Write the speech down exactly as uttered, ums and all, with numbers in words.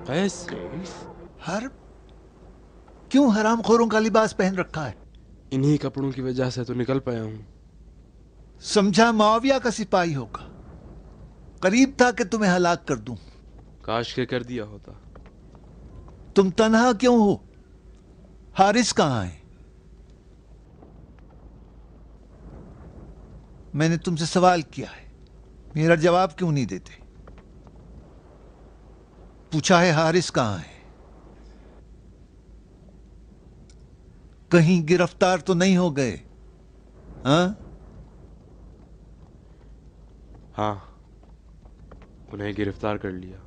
कैस? हर क्यों हरामखोरों का लिबास पहन रखा है? इन्हीं कपड़ों की वजह से तो निकल पाया हूं। समझा मुआविया का सिपाही होगा। करीब था कि तुम्हें हलाक कर दूं। काश के कर दिया होता। तुम तन्हा क्यों हो? हारिस कहां है? मैंने तुमसे सवाल किया है, मेरा जवाब क्यों नहीं देते? पूछा है हारिस कहां है? कहीं गिरफ्तार तो नहीं हो गए? हाँ? हाँ, उन्हें गिरफ्तार कर लिया।